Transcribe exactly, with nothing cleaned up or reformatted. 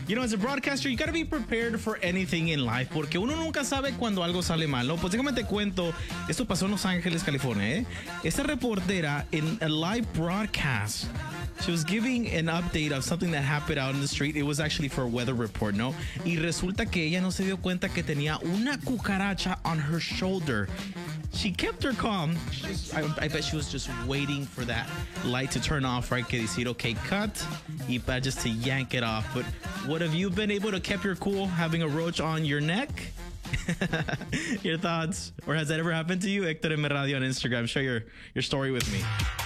You know, as a broadcaster, you gotta be prepared for anything in life, porque uno nunca sabe cuando algo sale mal, ¿no? Pues déjame te cuento, esto pasó en Los Ángeles, California, ¿eh? Esta reportera en a live broadcast, she was giving an update of something that happened out in the street. It was actually for a weather report, ¿no? Y resulta que ella no se dio cuenta que tenía una cucaracha on her shoulder. She kept her calm. Just, I, I bet she was just waiting for that light to turn off, right? Que decir, okay, cut, y para just to yank it off. But what have you been able to keep your cool having a roach on your neck? Your thoughts? Or has that ever happened to you? Héctor M. Radio on Instagram. Share your, your story with me.